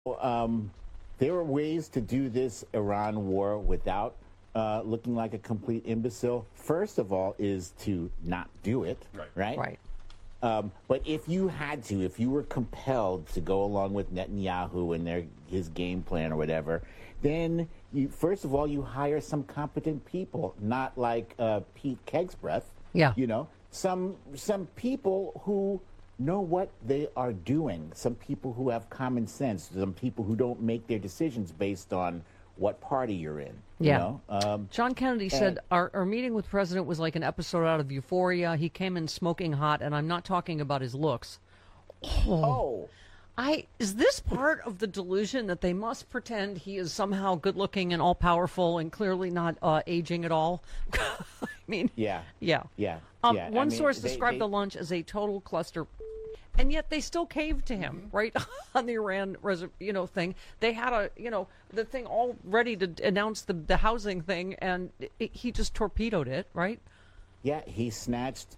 Um, there are ways to do this Iran war without looking like a complete imbecile. First of all, is to not do it, right? Right. But if you had to, if you were compelled to go along with Netanyahu and his game plan or whatever, then first of all, you hire some competent people, not like Pete Kegsbreath. Yeah. You know, some people who know what they are doing, some people who have common sense, some people who don't make their decisions based on what party you're in. Yeah. You know? John Kennedy said our meeting with the president was like an episode out of Euphoria. He came in smoking hot, and I'm not talking about his looks. Oh. Is this part of the delusion that they must pretend he is somehow good-looking and all-powerful and clearly not aging at all? I mean, Yeah. yeah. Yeah. One source described the lunch as a total cluster, and yet they still caved to him, right, on the Iran, thing. They had the thing all ready to announce the housing thing, and he just torpedoed it, right? Yeah, he snatched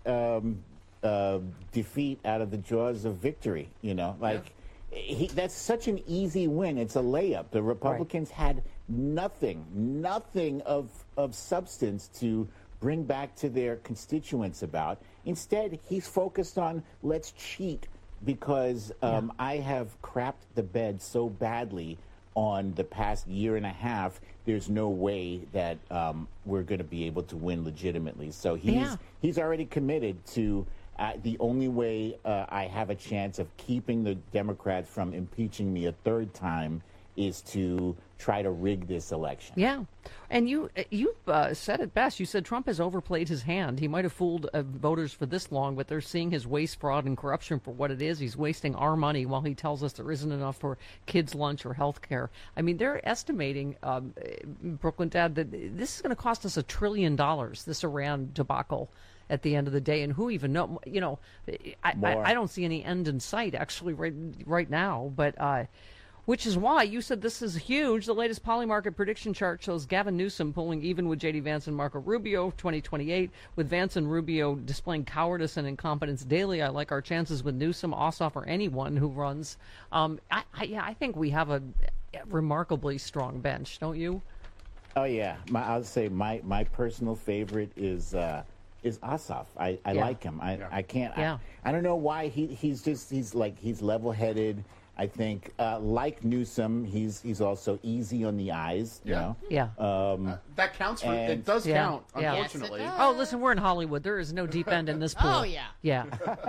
defeat out of the jaws of victory, that's such an easy win. It's a layup. The Republicans had nothing of substance to bring back to their constituents about. Instead, he's focused on let's cheat because I have crapped the bed so badly on the past year and a half. There's no way that we're going to be able to win legitimately. So he's already committed to the only way I have a chance of keeping the Democrats from impeaching me a third time is to try to rig this election. Yeah. And you said it best. You said Trump has overplayed his hand. He might have fooled voters for this long, but they're seeing his waste, fraud, and corruption for what it is. He's wasting our money while he tells us there isn't enough for kids' lunch or health care. I mean, they're estimating, Brooklyn Dad, that this is going to cost us $1 trillion, this Iran debacle, at the end of the day. And who even know? I don't see any end in sight, actually, right now. But which is why you said this is huge. The latest Polymarket prediction chart shows Gavin Newsom pulling even with J.D. Vance and Marco Rubio, 2028, with Vance and Rubio displaying cowardice and incompetence daily. I like our chances with Newsom, Ossoff, or anyone who runs. I think we have a remarkably strong bench, don't you? Oh, yeah. I'll say my personal favorite is Ossoff. I like him. I can't. Yeah. I don't know why he's level-headed. I think, like Newsom, he's also easy on the eyes. You know? Yeah. That counts for it. Does count, Yeah. unfortunately. Yes, it Oh, listen, we're in Hollywood. There is no deep end in this pool. Oh, yeah. Yeah.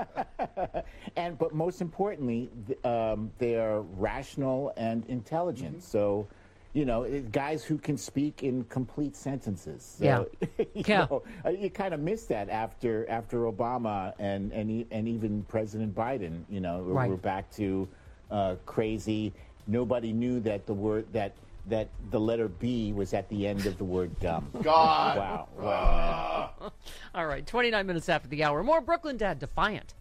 But most importantly, they are rational and intelligent. So, guys who can speak in complete sentences. So, you kind of miss that after Obama and even President Biden. We're back to crazy. Nobody knew that that the letter B was at the end of the word dumb. God. Wow. All right, 29 minutes after the hour. More Brooklyn Dad Defiant.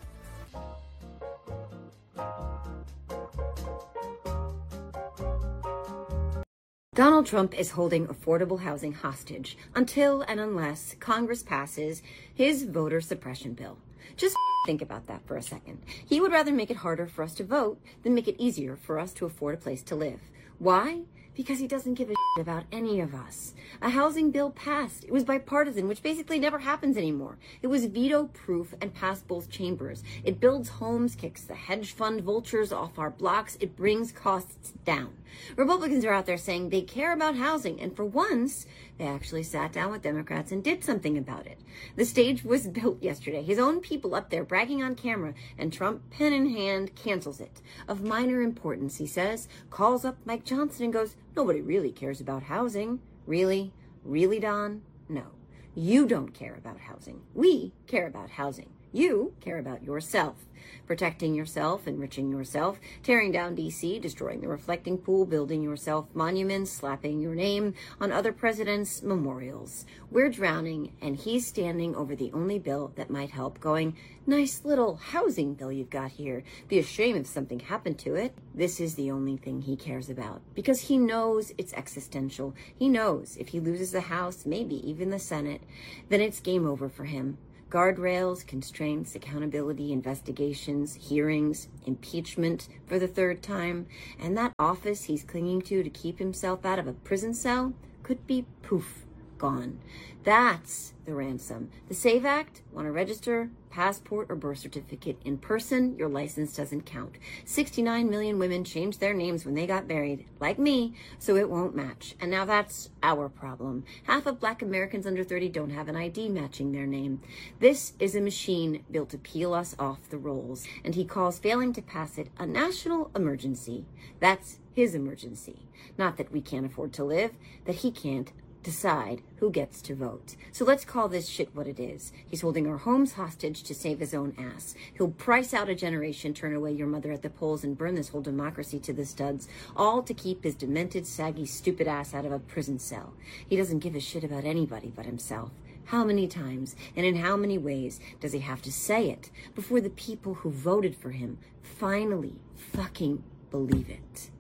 Donald Trump is holding affordable housing hostage until and unless Congress passes his voter suppression bill. Just think about that for a second. He would rather make it harder for us to vote than make it easier for us to afford a place to live. Why? Because he doesn't give a shit about any of us. A housing bill passed. It was bipartisan, which basically never happens anymore. It was veto-proof and passed both chambers. It builds homes, kicks the hedge fund vultures off our blocks. It brings costs down. Republicans are out there saying they care about housing, and for once, they actually sat down with Democrats and did something about it. The stage was built yesterday. His own people up there bragging on camera, and Trump, pen in hand, cancels it. Of minor importance, he says, calls up Mike Johnson and goes, nobody really cares about housing. Really? Really, Don? No. You don't care about housing. We care about housing. You care about yourself. Protecting yourself, enriching yourself, tearing down D.C., destroying the reflecting pool, building yourself monuments, slapping your name on other presidents' memorials. We're drowning, and he's standing over the only bill that might help, going, nice little housing bill you've got here. Be a shame if something happened to it. This is the only thing he cares about, because he knows it's existential. He knows if he loses the House, maybe even the Senate, then it's game over for him. Guardrails, constraints, accountability, investigations, hearings, impeachment for the third time, and that office he's clinging to keep himself out of a prison cell could be poof, gone. That's the ransom. The SAVE Act, want to register, passport or birth certificate in person, your license doesn't count. 69 million women changed their names when they got married, like me, so it won't match. And now that's our problem. Half of Black Americans under 30 don't have an ID matching their name. This is a machine built to peel us off the rolls, and he calls failing to pass it a national emergency. That's his emergency. Not that we can't afford to live, that he can't decide who gets to vote. So let's call this shit what it is. He's holding our homes hostage to save his own ass. He'll price out a generation, turn away your mother at the polls, and burn this whole democracy to the studs, all to keep his demented, saggy, stupid ass out of a prison cell. He doesn't give a shit about anybody but himself. How many times and in how many ways does he have to say it before the people who voted for him finally fucking believe it?